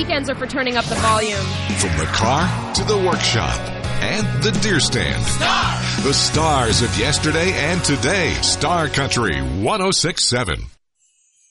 weekends are for turning up the volume. From the car to the workshop and the deer stand. The stars of yesterday and today. Star Country 106.7.